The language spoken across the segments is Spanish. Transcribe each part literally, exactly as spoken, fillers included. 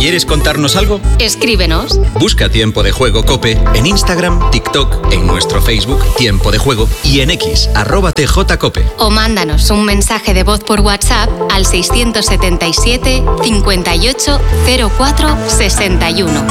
¿Quieres contarnos algo? Escríbenos. Busca Tiempo de Juego COPE en Instagram, TikTok, en nuestro Facebook Tiempo de Juego y en X, arroba tjcope. O mándanos un mensaje de voz por WhatsApp al seiscientos setenta y siete, cincuenta y ocho, cero cuatro, sesenta y uno.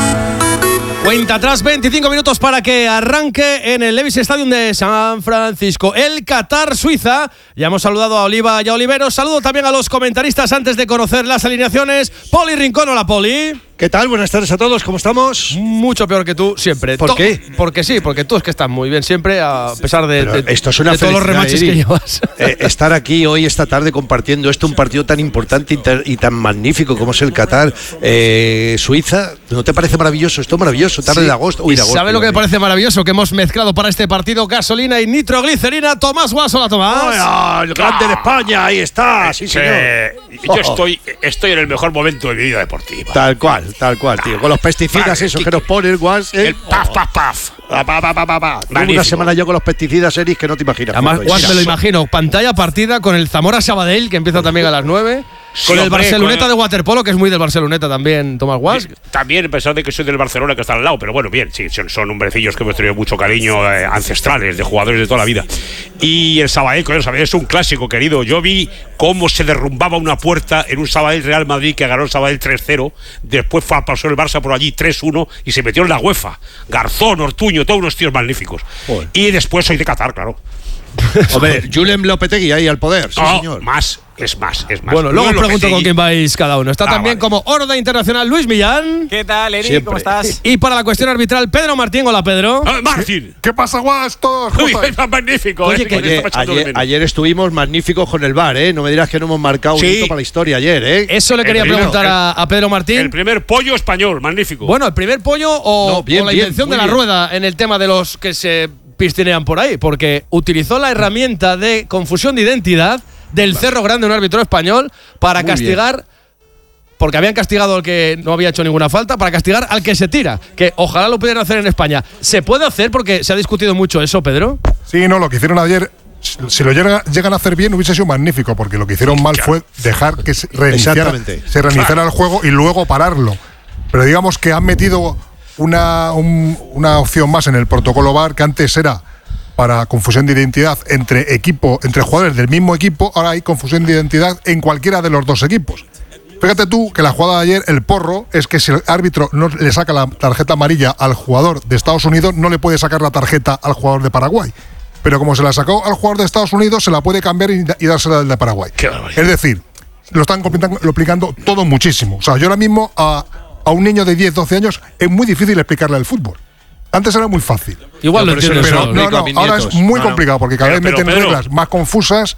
Cuenta atrás, veinticinco minutos para que arranque en el Levi's Stadium de San Francisco el Qatar-Suiza. Ya hemos saludado a Oliva y a Oliveros. Saludo también a los comentaristas antes de conocer las alineaciones. Poli Rincón, hola Poli. ¿Qué tal? Buenas tardes a todos, ¿cómo estamos? Mucho peor que tú, siempre. ¿Por to- qué? Porque sí, porque tú es que estás muy bien siempre, a pesar de, de, esto es una de todos los felicidad, remaches Eri. que llevas. Eh, estar aquí hoy, esta tarde, compartiendo esto, un partido tan importante y tan, y tan magnífico como es el Qatar, eh, Suiza, ¿no te parece maravilloso? Esto es maravilloso, tarde Sí. de agosto. Uy, ¿Y de agosto, sabe lo que me Dios mío. parece maravilloso? Que hemos mezclado para este partido gasolina y nitroglicerina. Tomás Guas, hola Tomás. ¡Ah, el grande de España! Ahí está, sí, señor. Eh, yo estoy, estoy en el mejor momento de mi vida deportiva. Tal cual, tal cual, tío. Con los pesticidas Vale, esos y- que nos ponen, Guas. ¿eh? El paf, paf, paf. Pa, pa, pa, pa, pa, pa. Llevo Magnífico. una semana yo con los pesticidas, Eris, que no te imaginas. Además, Joder, Guas, mira. me lo imagino. Pantalla partida con el Zamora Sabadell, que empieza también a las nueve. Sí, Con el hombre, Barceloneta con el- de waterpolo, que es muy del Barceloneta también, Tomás Guas. También, a pesar de que soy del Barcelona, que está al lado, pero bueno, bien, sí, son, son hombrecillos que hemos tenido mucho cariño, eh, ancestrales, de jugadores de toda la vida. Y el Sabadell, coño, Sabadell es un clásico, querido. Yo vi cómo se derrumbaba una puerta en un Sabadell Real Madrid que ganó el Sabadell tres cero, después fue, pasó el Barça por allí tres uno y se metió en la UEFA. Garzón, Ortuño, todos unos tíos magníficos. Joder. Y después soy de Qatar, claro. Hombre, Julen Lopetegui ahí al poder, sí, No, señor. más, es más, es más. Bueno, luego os Luis pregunto con Lopetegui. quién vais cada uno. Está Ah, también vale. como Horda Internacional Luis Millán. ¿Qué tal, Eri? Siempre. ¿Cómo estás? Y para la cuestión arbitral, Pedro Martín. Hola, Pedro. Ah, Martín. ¿Qué pasa, Guas? Todos, ¿cómo Uy, estáis? es magnífico. Oye, eh, que- me Oye, estaba echando de ayer, menos. ayer estuvimos magníficos con el V A R, ¿eh? No me dirás que no hemos marcado un Sí. hito para la historia ayer, ¿eh? Eso le El quería primero, preguntar el- a, a Pedro Martín. El primer pollo español, magnífico. Bueno, el primer pollo o, No, bien, o la bien, invención de muy la bien. rueda en el tema de los que se pistinean por ahí, porque utilizó la herramienta de confusión de identidad del Cerro Grande, un árbitro español, para Muy castigar, porque habían castigado al que no había hecho ninguna falta, para castigar al que se tira, que ojalá lo pudieran hacer en España. ¿Se puede hacer? Porque se ha discutido mucho eso, Pedro. Sí, no, lo que hicieron ayer, si lo llega- llegan a hacer bien, hubiese sido magnífico, porque lo que hicieron mal fue dejar que se reiniciara, Exactamente. se reiniciara el juego y luego pararlo. Pero digamos que han metido una, un- una opción más en el protocolo V A R, que antes era para confusión de identidad entre equipo, entre jugadores del mismo equipo. Ahora hay confusión de identidad en cualquiera de los dos equipos. Fíjate tú que la jugada de ayer, el porro, es que si el árbitro no le saca la tarjeta amarilla al jugador de Estados Unidos, no le puede sacar la tarjeta al jugador de Paraguay. Pero como se la sacó al jugador de Estados Unidos, se la puede cambiar y, y dársela al de Paraguay. Qué barbaridad. Es decir, lo están complicando, lo explicando todo muchísimo. O sea, yo ahora mismo a, a un niño de diez, doce años es muy difícil explicarle el fútbol. Antes era muy fácil. Igual No, lo por eso entiendo. no, Pero solo. no, explico a no, mis ahora nietos. es muy No, no. complicado porque cada Pero, vez pero, meten Pedro. reglas más confusas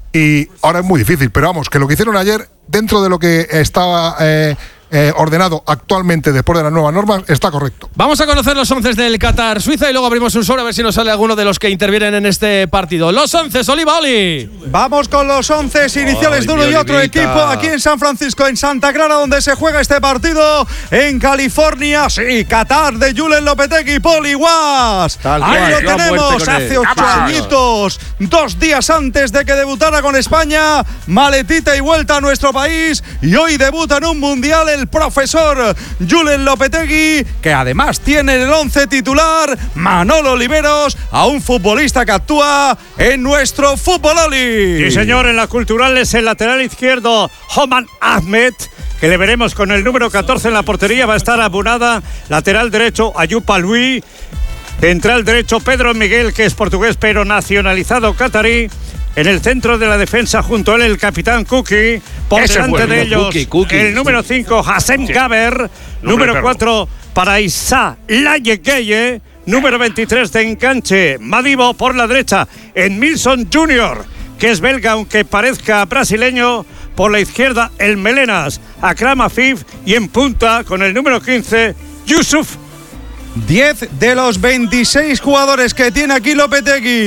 y ahora es muy difícil. Pero vamos, que lo que hicieron ayer, dentro de lo que estaba eh, eh, ordenado actualmente después de las nuevas normas, está correcto. Vamos a conocer los once del Qatar Suiza y luego abrimos un sobre a ver si nos sale alguno de los que intervienen en este partido. Los once, Oliva Oli. Vamos con los once iniciales Ay, de uno mi y otro Olivita. equipo aquí en San Francisco, en Santa Clara, donde se juega este partido en California. Sí, Qatar de Julen Lopetegui, Poli Guas. Tal Ahí cual, lo yo a tenemos, muerte con hace él. ocho Vamos. añitos, dos días antes de que debutara con España, maletita y vuelta a nuestro país. Y hoy debuta en un mundial el profesor Julen Lopetegui, que además tiene en el once titular Manolo Oliveros, a un futbolista que actúa en nuestro fútbol Oli. Sí, señor, en la cultural es el lateral izquierdo Homan Ahmed, que le veremos con el número catorce en la portería. Va a estar Abunada, lateral derecho Ayup Alwi, central derecho Pedro Miguel, que es portugués pero nacionalizado catarí. En el centro de la defensa, junto a él, el capitán Kuki. Por Ese es delante bueno, de ellos, Kuki, Kuki. el número cinco, Hassem Sí. Gaber. Nombre Número perro. cuatro, para Issa Layekeye. Número veintitrés de enganche, Madibo por la derecha. En Milson junior, que es belga, aunque parezca brasileño. Por la izquierda, el Melenas, Akram Afif. Y en punta, con el número quince, Yusuf. diez de los veintiséis jugadores que tiene aquí Lopetegui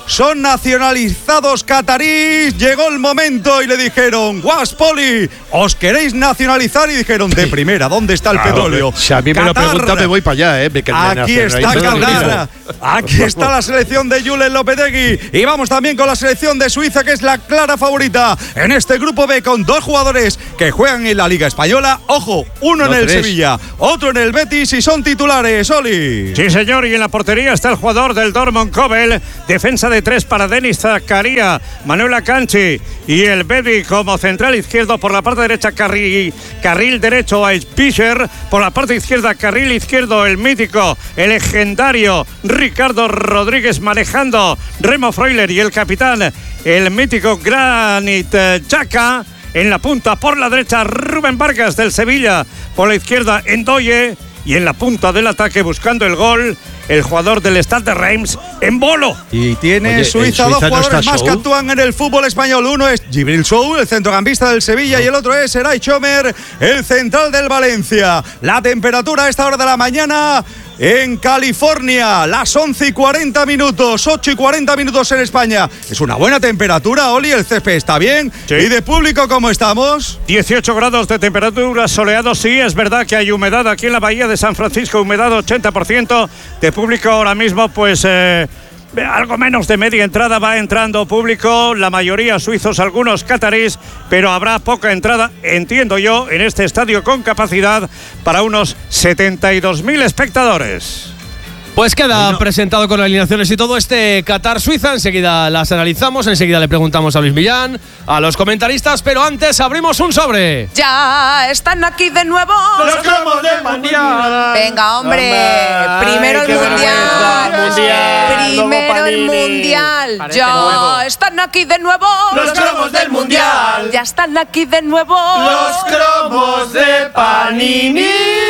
son nacionalizados catarís. Llegó el momento y le dijeron, Guaspoli, ¿os queréis nacionalizar? Y dijeron, de primera, ¿dónde está el Claro, petróleo? Si a mí me lo Qatar. pregunta, me voy para allá, ¿eh? Me, me Aquí está Qatar, aquí está la selección de Julen Lopetegui y vamos también con la selección de Suiza, que es la clara favorita en este grupo B, con dos jugadores que juegan en la Liga Española. Ojo, uno No, en el tres. Sevilla, otro en el Betis y son titulares. Oli. Sí, señor, y en la portería está el jugador del Dortmund Kobel, defensa de tres para Denis Zakaria, Manuel Akanji y el Bedi como central izquierdo. Por la parte derecha, carril, carril derecho a Fischer, por la parte izquierda, carril izquierdo, el mítico, el legendario Ricardo Rodríguez manejando Remo Freuler y el capitán, el mítico Granit Xhaka. En la punta, por la derecha, Rubén Vargas del Sevilla, por la izquierda, Ndoye, y en la punta del ataque, buscando el gol, el jugador del Stade de Reims, Embolo. Y tiene Oye, Suiza, ¿en Suiza dos no jugadores está más Sou? que actúan en el fútbol español. Uno es Djibril Sou, el centrocampista del Sevilla, y el otro es Eray Chomer, el central del Valencia. La temperatura a esta hora de la mañana en California, las once y cuarenta minutos, ocho y cuarenta minutos en España. Es una buena temperatura, Oli, el césped está bien. Sí. ¿Y de público cómo estamos? dieciocho grados de temperatura, soleado. Sí, es verdad que hay humedad aquí en la bahía de San Francisco, humedad ochenta por ciento. De público ahora mismo, pues eh, algo menos de media entrada va entrando público, la mayoría suizos, algunos catarís, pero habrá poca entrada, entiendo yo, en este estadio con capacidad para unos setenta y dos mil espectadores. Pues queda presentado con alineaciones y todo este Qatar-Suiza. Enseguida las analizamos, enseguida le preguntamos a Luis Millán, a los comentaristas, pero antes abrimos un sobre. Ya están aquí de nuevo Los cromos del mundial. Venga, hombre, Hombre, primero ay, el qué mundial. vergüenza, mundial, Primero luego el Panini. mundial. Parece Ya nuevo. están aquí de nuevo Los cromos del mundial. Ya están aquí de nuevo Los cromos de Panini.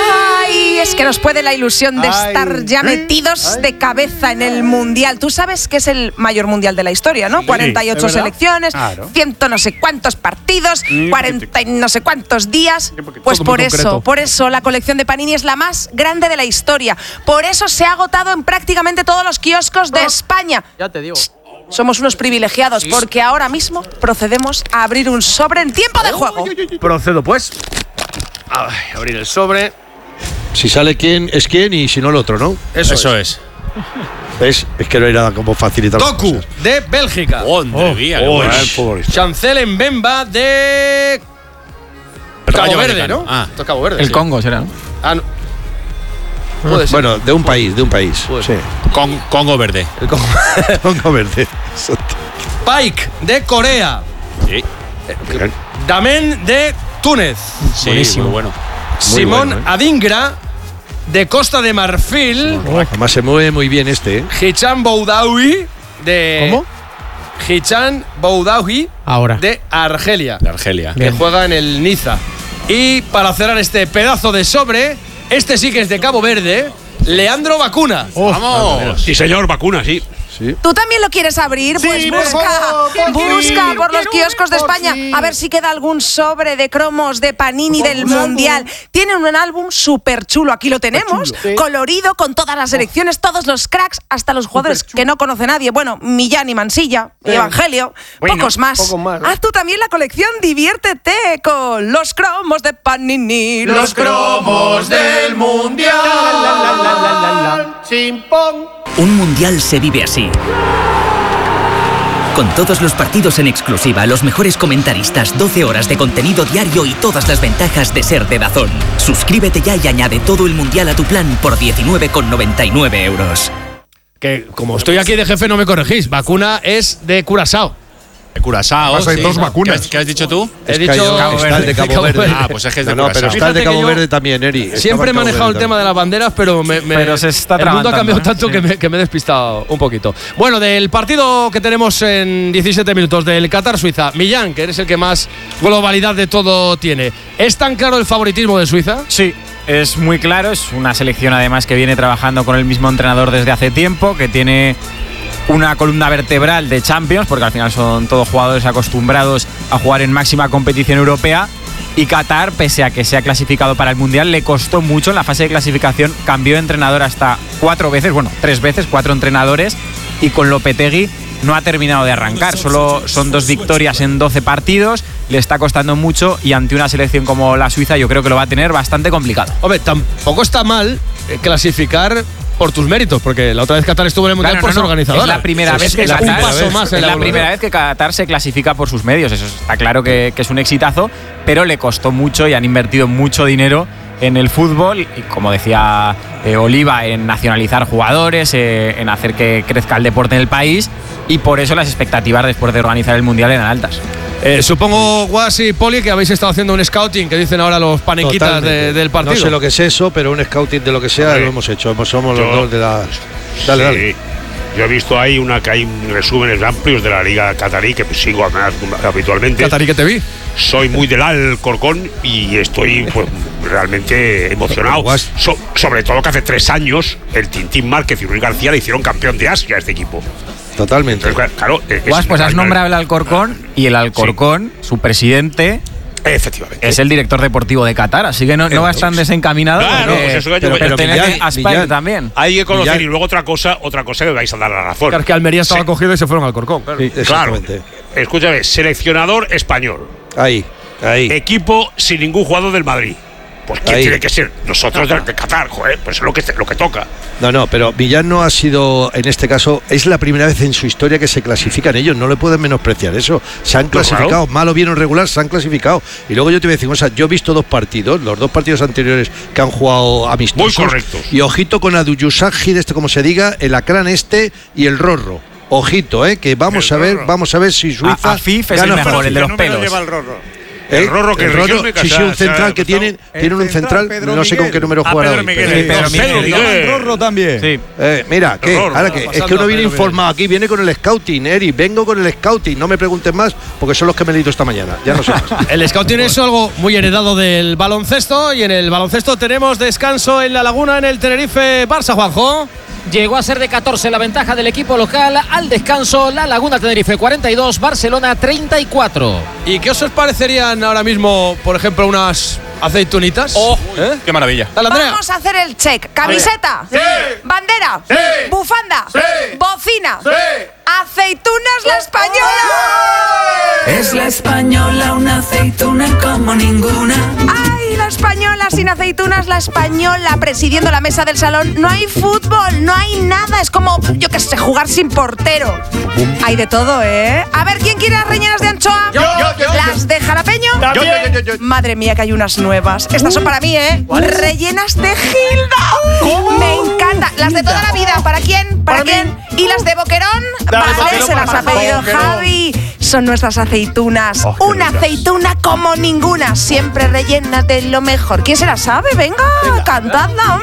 Ay, es que nos puede la ilusión de Ay. estar ya metidos de cabeza en el mundial. Tú sabes que es el mayor mundial de la historia, ¿no? cuarenta y ocho ¿es verdad? selecciones, Claro. ciento no sé cuántos partidos, cuarenta y no sé cuántos días. Pues Todo muy por eso, concreto. por eso la colección de Panini es la más grande de la historia. Por eso se ha agotado en prácticamente todos los kioscos de España. Ya te digo. Somos unos privilegiados porque ahora mismo procedemos a abrir un sobre en tiempo de juego. Procedo pues. Ay, abrir el sobre. Si sale quién es quién y si no el otro, ¿no? Eso, Eso es. es. ¿Ves? Es que no hay nada como facilitar las Doku, cosas. de Bélgica. Madre mía, qué bueno. Gran futbolista. Chancel Mbemba, de Cabo Rayo Verde, Vallecano. ¿no? Ah. Esto es Cabo Verde. El sí. Congo será, ¿no? Ah, no. Puede ser. Bueno, de un país, de un país. Puede Sí. Con, Congo Verde. El Congo. Congo Verde. Pike, de Corea. Sí. Bien. Damen, de Túnez. Sí, Buenísimo. muy bueno. Simón bueno, ¿eh? Adingra, de Costa de Marfil. Además se mueve muy bien este, ¿eh? Hichan Boudaoui, de. ¿Cómo? Hichan Boudaoui, Ahora. de Argelia. De Argelia. Que juega en el Niza. Y para cerrar este pedazo de sobre, este sí que es de Cabo Verde, Leandro Vacuna. ¡Vamos! Sí, señor, vacuna, sí. Sí. ¿Tú también lo quieres abrir? Pues por busca, favor, por busca fin. por los kioscos de Por España fin. a ver si queda algún sobre de cromos de Panini del un Mundial. Tienen un álbum súper chulo, aquí lo tenemos, chulo. Sí. colorido, con todas las selecciones, todos los cracks, hasta los jugadores que no conoce nadie. Bueno, Millán y Mansilla, y Evangelio, Bueno, pocos más. pocos más, ¿no? Haz tú también la colección, diviértete con los cromos de Panini. Los cromos del mundial. Chimpón. Un mundial se vive así. Con todos los partidos en exclusiva, los mejores comentaristas, doce horas de contenido diario y todas las ventajas de ser de DAZN. Suscríbete ya y añade todo el mundial a tu plan por diecinueve con noventa y nueve euros. Que como estoy aquí de jefe no me corregís, Vacuna es de Curazao. De Curazao. Además hay sí. dos vacunas. ¿Qué has, qué has dicho tú? He Es que dicho hay- Cabo está Verde. el de Cabo Cabo Verde. Verde. Ah, pues es que es de No, no, pero Curazao. está el de Fíjate Cabo que yo Verde también, Eri. Estaba Siempre he en Cabo manejado el Verde tema de las banderas, pero me, me- Pero se está el mundo ha atragantando, cambiado ¿eh? tanto Sí. que, me, que me he despistado un poquito. Bueno, del partido que tenemos en diecisiete minutos del Qatar-Suiza, Millán, que eres el que más globalidad de todo tiene. ¿Es tan claro el favoritismo de Suiza? Sí, es muy claro. Es una selección además que viene trabajando con el mismo entrenador desde hace tiempo, que tiene una columna vertebral de Champions, porque al final son todos jugadores acostumbrados a jugar en máxima competición europea. Y Qatar, pese a que se ha clasificado para el Mundial, le costó mucho en la fase de clasificación. Cambió de entrenador hasta cuatro veces, bueno, tres veces, cuatro entrenadores. Y con Lopetegui no ha terminado de arrancar. Solo son dos victorias en doce partidos, le está costando mucho y ante una selección como la Suiza yo creo que lo va a tener bastante complicado. Hombre, tampoco está mal clasificar por tus méritos, porque la otra vez Qatar estuvo en el Mundial Claro, por no, ser no, organizadora. Es la primera es, vez que es Qatar, un paso más en es la, la primera vez que Qatar se clasifica por sus medios. Eso está claro que, que es un exitazo, pero le costó mucho y han invertido mucho dinero en el fútbol y, como decía eh, Oliva, en nacionalizar jugadores, eh, en hacer que crezca el deporte en el país, y por eso las expectativas después de organizar el Mundial eran altas. Eh, supongo, Guas y Poli, que habéis estado haciendo un scouting, que dicen ahora los panequitas de, del partido. No sé lo que es eso, pero un scouting de lo que sea Hombre, lo hemos hecho. Somos yo, los dos de la. Dale, sí. dale. Yo he visto ahí una que hay resúmenes amplios de la Liga Catarí, que sigo además habitualmente. Catarí que te vi. Soy muy del Alcorcón y estoy pues, realmente emocionado. So, sobre todo que hace tres años el Tintín Márquez y Ruiz García le hicieron campeón de Asia a este equipo. Totalmente. Entonces, claro, es, Guas, pues has nombrado el Alcorcón y el Alcorcón, sí. su presidente. Efectivamente. Es el director deportivo de Qatar, así que no, no vas tan desencaminado. Claro, pues eso que pero, yo, pero pertenece Millán, a España Millán. también. Hay que conocer Millán. y luego otra cosa, otra cosa que vais a dar la razón. Claro, que Almería estaba sí. cogido y se fueron al Alcorcón. Claro. Sí, claro. Escúchame, seleccionador español. Ahí, ahí. Equipo sin ningún jugador del Madrid. Pues ¿quién Ahí. tiene que ser? Nosotros de, de Qatar, joder, pues es lo que, lo que toca. No, no, pero Millán no ha sido, en este caso, es la primera vez en su historia que se clasifican ellos, no le pueden menospreciar eso. Se han clasificado, claro. mal o bien o regular, se han clasificado. Y luego yo te voy a decir, o sea, yo he visto dos partidos, los dos partidos anteriores que han jugado amistosos. Muy correctos. Y ojito con Aduyusaji, de este como se diga, el Acrán este y el Rorro. Ojito, eh, que vamos el a ver, Rorro. vamos a ver si Suiza a, a Fif es el mejor, el de los pelos. Lleva el Rorro. El Rorro que el Rorro, Miguel, sí, sí, un central que tienen, tienen un central, Pedro no sé Miguel. con qué número Ah, jugará Pedro hoy. Miguel, pero- Pedro Miguel. Miguel. Rorro también. Sí. Eh, mira, ¿qué? Rorro, Ahora que es que uno viene informado aquí, viene con el scouting, Eri, vengo con el scouting, no me pregunten más, porque son los que me he leído esta mañana, ya no sé más. El scouting es algo muy heredado del baloncesto, y en el baloncesto tenemos descanso en La Laguna en el Tenerife Barça, Juanjo. Llegó a ser de catorce la ventaja del equipo local al descanso. La Laguna Tenerife cuarenta y dos, Barcelona treinta y cuatro. ¿Y qué os parecerían ahora mismo, por ejemplo, unas aceitunitas? ¡Oh! ¿Eh? ¡Qué maravilla! Dale, Andrea. Vamos a hacer el check. Camiseta, Sí. bandera, Sí. bufanda, Sí. bocina, Sí. aceitunas la española. Es la española, una aceituna como ninguna. ¡Ay, la española! Sin aceitunas, la española. Presidiendo la mesa del salón, no hay fútbol, no hay nada. Es como, yo qué sé, jugar sin portero. Hay de todo, ¿eh? A ver, ¿quién quiere las rellenas de anchoa? Yo, yo, yo, ¿Las de jalapeño? Yo, yo, yo, yo, yo. Madre mía, que hay unas nuevas. Estas son para mí, ¿eh? Rellenas de Gilda. ¿Cómo? Me encanta. Las de toda la vida. ¿Para quién? ¿Para, Para quién? mí. ¿Y las de Boquerón? Dale, Vale, Boquerón, se las ha para pedido Boquerón. Javi. Son nuestras aceitunas. Oh, qué Una ricas. aceituna como ninguna. Siempre rellena de lo mejor. ¿Quién se la sabe? Venga, cantadla, hombre.